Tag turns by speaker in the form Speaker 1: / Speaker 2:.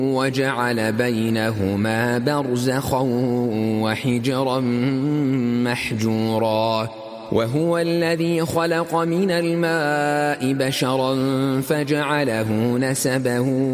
Speaker 1: وجعل بينهما برزخا وحجرا محجورا وهو الذي خلق من الماء بشرا فجعله نسبا